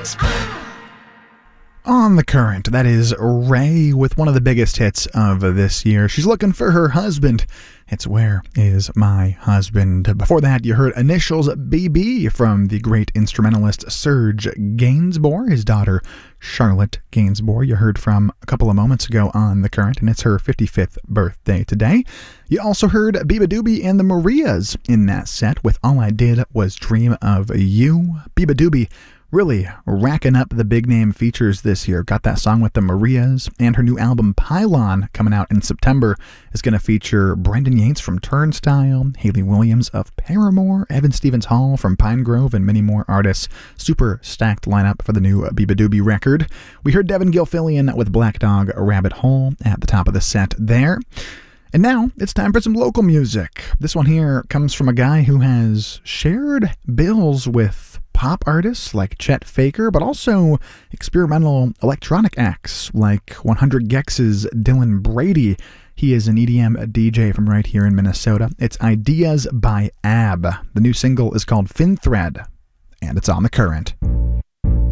On the Current, that is Ray with one of the biggest hits of this year. She's looking for her husband. It's Where Is My Husband? Before that, you heard Initials BB from the great instrumentalist Serge Gainsbourg, his daughter Charlotte Gainsbourg. You heard from a couple of moments ago on The Current, and it's her 55th birthday today. You also heard Biba Doobie and the Marias in that set with All I Did Was Dream of You. Biba Doobie really racking up the big name features this year. Got that song with the Marias, and her new album Pylon coming out in September is going to feature Brendan Yates from Turnstile, Hayley Williams of Paramore, Evan Stevens Hall from Pinegrove, and many more artists. Super stacked lineup for the new Biba Doobie record. We heard Devin Gilfillian with Black Dog Rabbit Hole at the top of the set there. And now it's time for some local music. This one here comes from a guy who has shared bills with pop artists like Chet Faker, but also experimental electronic acts like 100 Gex's Dylan Brady. He is an EDM DJ from right here in Minnesota. It's Ideas by Ab. The new single is called Fin Thread, and it's on The Current.